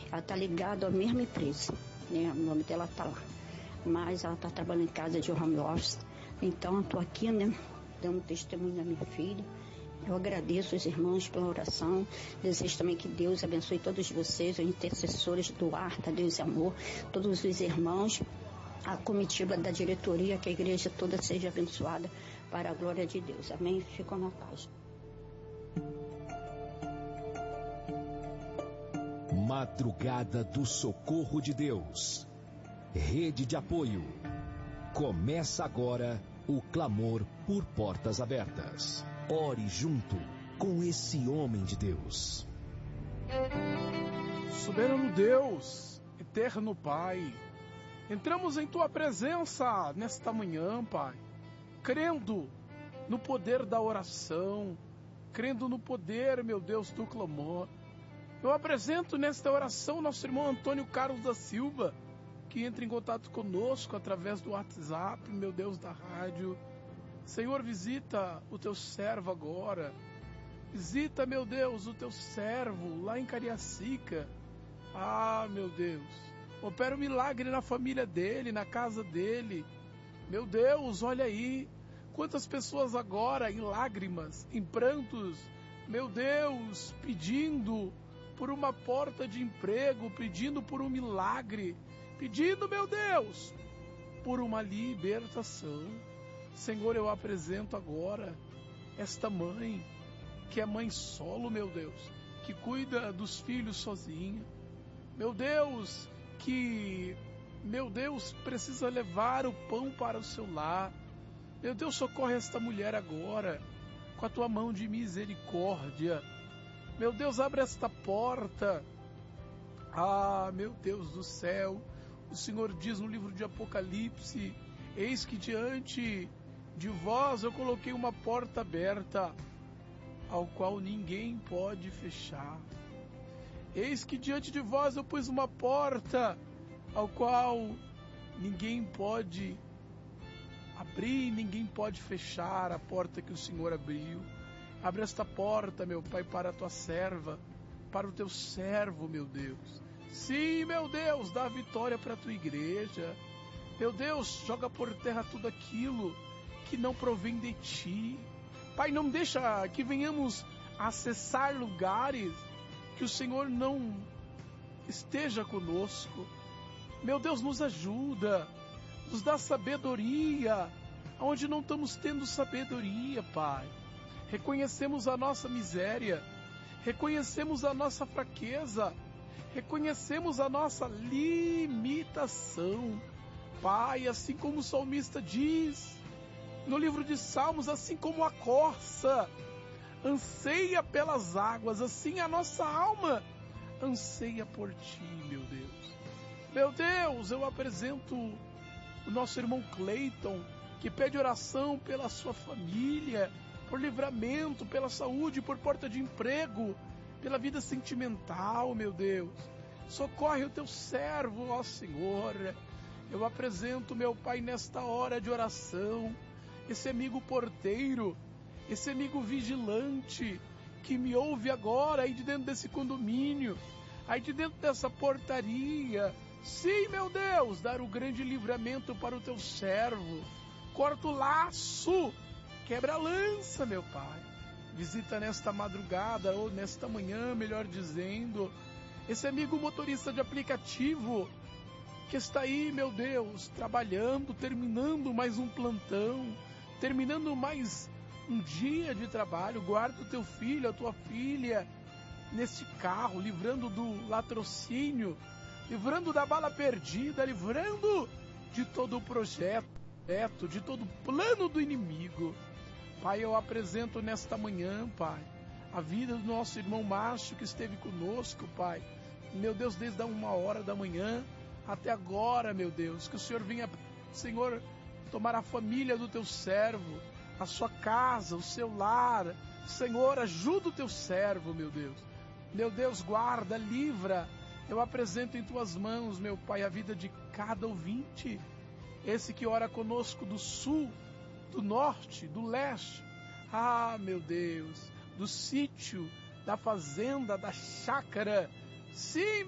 Ela está ligada à mesma empresa, né? O nome dela está lá. Mas ela está trabalhando em casa de home office. Então eu estou aqui, né, dando testemunho da minha filha. Eu agradeço os irmãos pela oração. Desejo também que Deus abençoe todos vocês, os intercessores do Arta, Deus e Amor, todos os irmãos, a comitiva da diretoria, que a igreja toda seja abençoada para a glória de Deus. Amém? Ficam na paz. Madrugada do Socorro de Deus. Rede de apoio. Começa agora o clamor por portas abertas. Ore junto com esse homem de Deus. Soberano Deus, eterno Pai, entramos em Tua presença nesta manhã, Pai, crendo no poder da oração, crendo no poder, meu Deus, do clamor. Eu apresento nesta oração nosso irmão Antônio Carlos da Silva, que entra em contato conosco através do WhatsApp, meu Deus, da rádio. Senhor, visita o Teu servo agora. Visita, meu Deus, o Teu servo lá em Cariacica. Ah, meu Deus, opera um milagre na família dele, na casa dele. Meu Deus, olha aí, quantas pessoas agora em lágrimas, em prantos, meu Deus, pedindo por uma porta de emprego, pedindo por um milagre, pedindo, meu Deus, por uma libertação. Senhor, eu apresento agora esta mãe, que é mãe solo, meu Deus, que cuida dos filhos sozinha. Meu Deus, que, meu Deus, precisa levar o pão para o seu lar. Meu Deus, socorre esta mulher agora, com a Tua mão de misericórdia. Meu Deus, abre esta porta. Ah, meu Deus do céu, o Senhor diz no livro de Apocalipse: eis que diante de vós eu coloquei uma porta aberta, ao qual ninguém pode fechar. Eis que diante de vós eu pus uma porta, ao qual ninguém pode abrir, ninguém pode fechar a porta que o Senhor abriu. Abre esta porta, meu Pai, para a Tua serva, para o Teu servo, meu Deus. Sim, meu Deus, dá a vitória para a Tua igreja. Meu Deus, joga por terra tudo aquilo que não provém de Ti. Pai, não deixa que venhamos acessar lugares que o Senhor não esteja conosco. Meu Deus, nos ajuda, nos dá sabedoria, onde não estamos tendo sabedoria, Pai. Reconhecemos a nossa miséria, reconhecemos a nossa fraqueza, reconhecemos a nossa limitação. Pai, assim como o salmista diz no livro de Salmos, assim como a corça anseia pelas águas, assim a nossa alma anseia por Ti, meu Deus. Meu Deus, eu apresento o nosso irmão Cleiton, que pede oração pela sua família, por livramento, pela saúde, por porta de emprego, pela vida sentimental, meu Deus. Socorre o Teu servo, ó Senhor. Eu apresento, meu Pai, nesta hora de oração, esse amigo porteiro, esse amigo vigilante, que me ouve agora aí de dentro desse condomínio, aí de dentro dessa portaria. Sim, meu Deus, dar o grande livramento para o Teu servo. Corta o laço, quebra a lança, meu Pai. Visita nesta madrugada, ou nesta manhã, melhor dizendo, esse amigo motorista de aplicativo, que está aí, meu Deus, trabalhando, terminando mais um plantão, terminando mais um dia de trabalho. Guarda o teu filho, a tua filha, neste carro, livrando do latrocínio, livrando da bala perdida, livrando de todo o projeto, de todo o plano do inimigo. Pai, eu apresento nesta manhã, Pai, a vida do nosso irmão Márcio, que esteve conosco, Pai. Meu Deus, desde a 1h da manhã até agora, meu Deus, que o Senhor venha, Senhor, tomar a família do Teu servo, a sua casa, o seu lar. Senhor, ajuda o Teu servo, meu Deus. Meu Deus, guarda, livra. Eu apresento em Tuas mãos, meu Pai, a vida de cada ouvinte, esse que ora conosco do sul, do norte, do leste, ah, meu Deus, do sítio, da fazenda, da chácara. Sim,